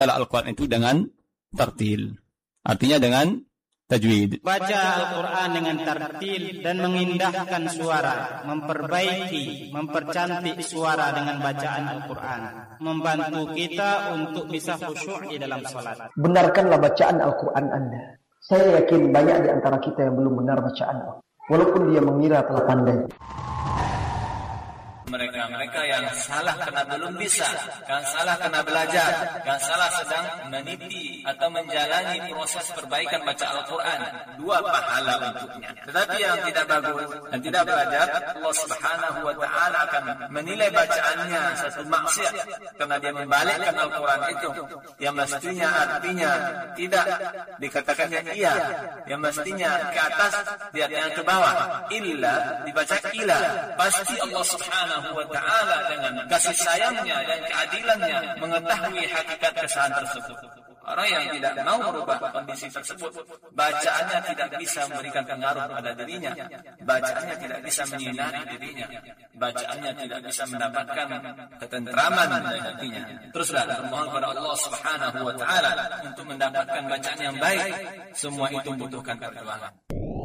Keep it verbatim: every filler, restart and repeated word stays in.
Al-Quran itu dengan tartil. Artinya dengan tajwid. Baca Al-Quran dengan tartil dan mengindahkan suara, memperbaiki, mempercantik suara dengan bacaan Al-Quran, membantu kita untuk bisa khusyuk di dalam salat. Benarkanlah bacaan Al-Quran Anda. Saya yakin banyak di antara kita yang belum benar bacaan Al-Quran, walaupun dia mengira telah pandai. Mereka-mereka yang salah karena belum bisa, yang salah karena belajar, yang salah sedang meniti atau menjalani proses perbaikan baca Al-Quran, dua pahala untuknya. Tetapi yang tidak bagus dan tidak belajar, Allah Subhanahu wa Ta'ala akan menilai bacaannya satu maksiat karena dia membalikkan Al-Quran itu yang mestinya artinya tidak dikatakannya iya, yang mestinya ke atas dia yang ke bawah, illa dibaca ila. Pasti Allah Subhanahu wa Ta'ala dengan kasih sayangnya dan keadilannya mengetahui hakikat kesalahan tersebut. Orang yang tidak mau merubah kondisi tersebut, bacaannya tidak bisa memberikan pengaruh pada dirinya, bacaannya tidak bisa menyinari dirinya, bacaannya tidak bisa mendapatkan ketentraman dari hatinya. Teruslah bermohon kepada Allah Subhanahu wa Ta'ala untuk mendapatkan bacaan yang baik. Semua itu membutuhkan perjuangan.